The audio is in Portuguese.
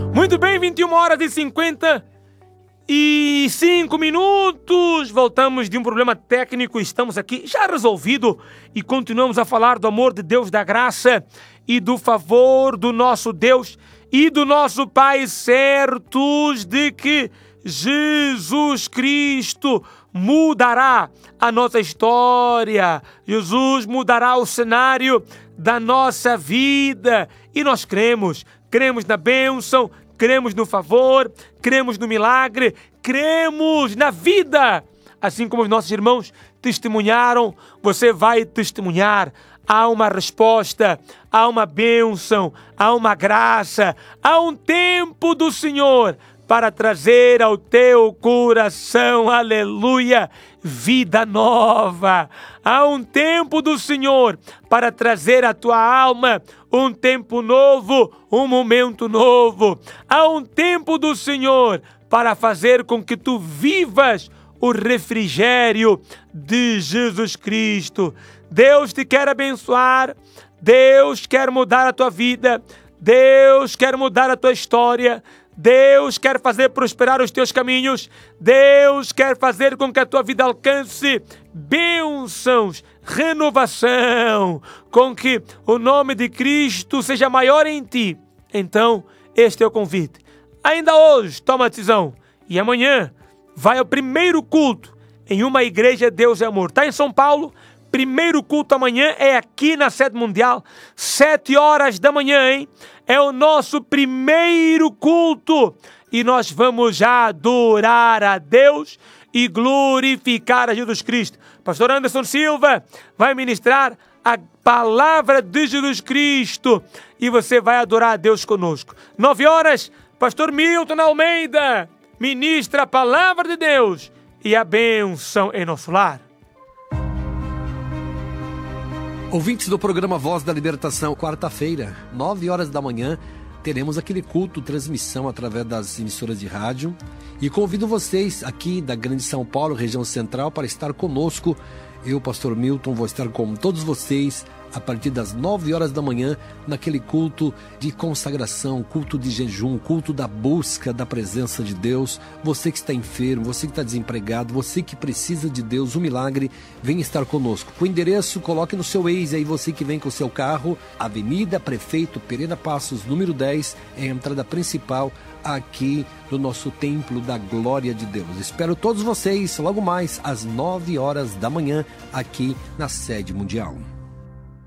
Muito bem, 21 horas e 55 minutos. Voltamos de um problema técnico, estamos aqui já resolvido e continuamos a falar do amor de Deus, da graça e do favor do nosso Deus e do nosso Pai, certos de que Jesus Cristo mudará a nossa história. Jesus mudará o cenário da nossa vida e nós cremos na bênção, cremos no favor, cremos no milagre, cremos na vida. Assim como os nossos irmãos testemunharam, você vai testemunhar. Há uma resposta, há uma bênção, há uma graça, há um tempo do Senhor para trazer ao teu coração, aleluia, vida nova. Há um tempo do Senhor para trazer à tua alma um tempo novo, um momento novo. Há um tempo do Senhor para fazer com que tu vivas o refrigério de Jesus Cristo. Deus te quer abençoar, Deus quer mudar a tua vida, Deus quer mudar a tua história, Deus quer fazer prosperar os teus caminhos, Deus quer fazer com que a tua vida alcance bênçãos, renovação, com que o nome de Cristo seja maior em ti. Então, este é o convite. Ainda hoje, toma a decisão e amanhã vai ao primeiro culto em uma igreja Deus é Amor. Está em São Paulo? Primeiro culto amanhã é aqui na sede mundial, 7 horas da manhã, hein? É o nosso primeiro culto e nós vamos já adorar a Deus e glorificar a Jesus Cristo. Pastor Anderson Silva vai ministrar a palavra de Jesus Cristo e você vai adorar a Deus conosco. 9 horas, Pastor Milton Almeida ministra a palavra de Deus e a bênção em nosso lar. Ouvintes do programa Voz da Libertação, quarta-feira, 9 horas da manhã, teremos aquele culto, transmissão através das emissoras de rádio. E convido vocês aqui da Grande São Paulo, região central, para estar conosco. Eu, Pastor Milton, vou estar com todos vocês a partir das 9 horas da manhã, naquele culto de consagração, culto de jejum, culto da busca da presença de Deus. Você que está enfermo, você que está desempregado, você que precisa de Deus, um milagre, vem estar conosco. O endereço, coloque no seu Waze aí, você que vem com o seu carro, Avenida Prefeito Pereira Passos, número 10, é a entrada principal aqui do nosso Templo da Glória de Deus. Espero todos vocês logo mais às 9 horas da manhã aqui na sede mundial.